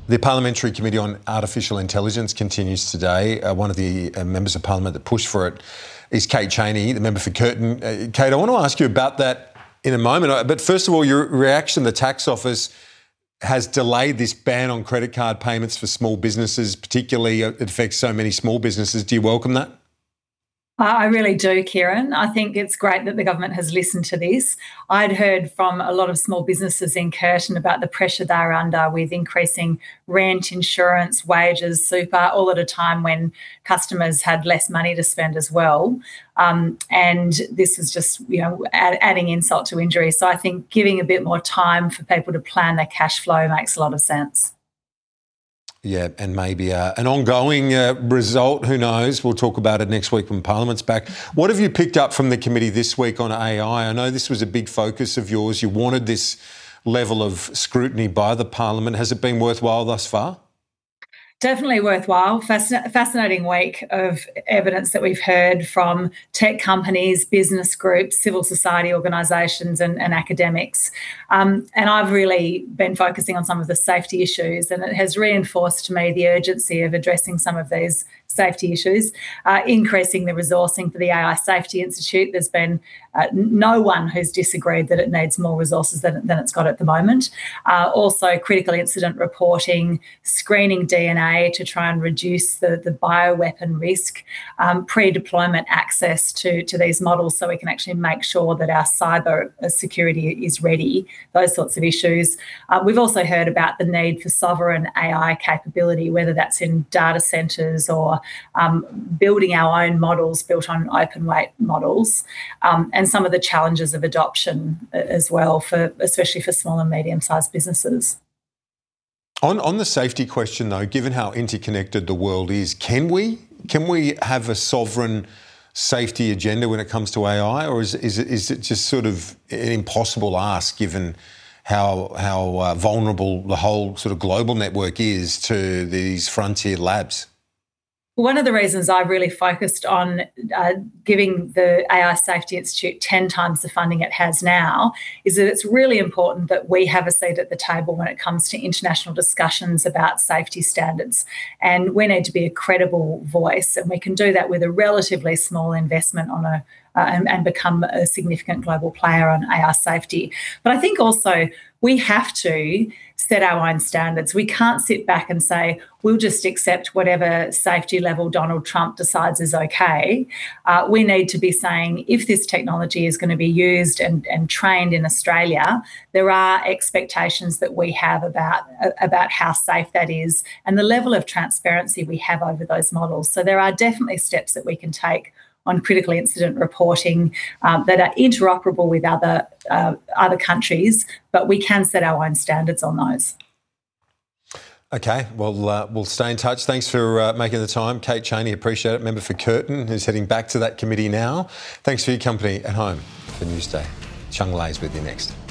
The Parliamentary Committee on Artificial Intelligence continues today. One of the members of Parliament that pushed for it is Kate Chaney, the member for Curtin. Kate, I want to ask you about that in a moment. But first of all, your reaction, the tax office has delayed this ban on credit card payments for small businesses, particularly it affects so many small businesses. Do you welcome that? I really do, Kieran. I think it's great that the government has listened to this. I'd heard from a lot of small businesses in Curtin about the pressure they're under with increasing rent, insurance, wages, super, all at a time when customers had less money to spend as well. And this was just, adding insult to injury. So I think giving a bit more time for people to plan their cash flow makes a lot of sense. Yeah, and maybe an ongoing result, who knows? We'll talk about it next week when Parliament's back. What have you picked up from the committee this week on AI? I know this was a big focus of yours. You wanted this level of scrutiny by the Parliament. Has it been worthwhile thus far? Definitely worthwhile. Fascinating week of evidence that we've heard from tech companies, business groups, civil society organisations and academics. And I've really been focusing on some of the safety issues, and it has reinforced to me the urgency of addressing some of these safety issues, increasing the resourcing for the AI Safety Institute. There's been no one who's disagreed that it needs more resources than it's got at the moment. Also, critical incident reporting, screening DNA to try and reduce the bioweapon risk, pre-deployment access to these models so we can actually make sure that our cyber security is ready, those sorts of issues. We've also heard about the need for sovereign AI capability, whether that's in data centres or building our own models built on open weight models, and some of the challenges of adoption as well, especially for small and medium-sized businesses. On the safety question, though, given how interconnected the world is, can we have a sovereign safety agenda when it comes to AI, or is it just sort of an impossible ask given how vulnerable the whole sort of global network is to these frontier labs? One of the reasons I've really focused on giving the AI Safety Institute 10 times the funding it has now is that it's really important that we have a seat at the table when it comes to international discussions about safety standards. And we need to be a credible voice, and we can do that with a relatively small investment on and become a significant global player on AI safety. But I think also we have to set our own standards. We can't sit back and say, we'll just accept whatever safety level Donald Trump decides is okay. We need to be saying, if this technology is going to be used and trained in Australia, there are expectations that we have about how safe that is and the level of transparency we have over those models. So there are definitely steps that we can take on critical incident reporting that are interoperable with other countries, but we can set our own standards on those. Okay, well, we'll stay in touch. Thanks for making the time. Kate Chaney, appreciate it. Member for Curtin, who's heading back to that committee now. Thanks for your company at home for Newsday. Chung Lay's with you next.